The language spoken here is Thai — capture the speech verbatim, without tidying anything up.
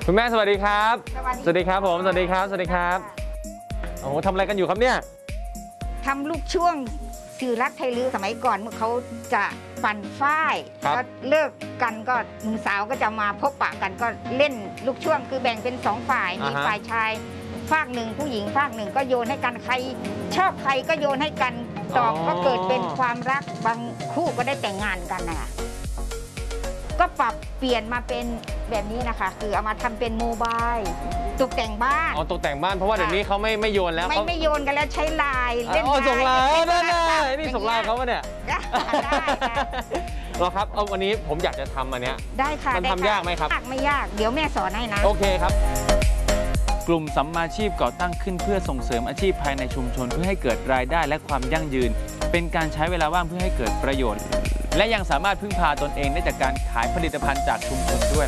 คุณแม่สวัสดีครับสวัสดีครับผมสวัสดีครับสวัสดีครับโอ้โหทำอะไรกันอยู่ครับเนี่ยทำลูกช่วงสื่อรักไทยลือสมัยก่อนเมื่อเขาจะปั่นฝ้ายก็เลิกกันก็หนุ่มสาวก็จะมาพบปะกันก็เล่นลูกช่วงคือแบ่งเป็นสองฝ่ายมีฝ่ายชายฝากหนึ่งผู้หญิงฝากหนึ่งก็โยนให้กันใครชอบใครก็โยนให้กันตอบก็เกิดเป็นความรักบางคู่ก็ได้แต่งงานกันนะคะก็ปรับเปลี่ยนมาเป็นแบบนี้นะคะคือเอามาทำเป็นโมบายตกแต่งบ้านอ๋อตกแต่งบ้านเพราะว่าเดี๋ยวนี้เขาไม่ไม่โยนแล้วไม่ไม่โยนกันแล้วใช้ลายเล่นอ๋อส่งไลน์ได้ได้นี่อย่างส่งไลน์เขาปะเนี่ยได้ได้เหรอครับเอาวันนี้ผมอยากจะทำอันเนี้ยได้ค่ะมันด้ทำยากไหมครับยากไม่ยากเดี๋ยวแม่สอนให้นะโอเคครับกลุ่มสัมมาชีพก่อตั้งขึ้นเพื่อส่งเสริมอาชีพภายในชุมชนเพื่อให้เกิดรายได้และความยั่งยืน เป็นการใช้เวลาว่างเพื่อให้เกิดประโยชน์ และยังสามารถพึ่งพาตนเองได้จากการขายผลิตภัณฑ์จากชุมชนด้วย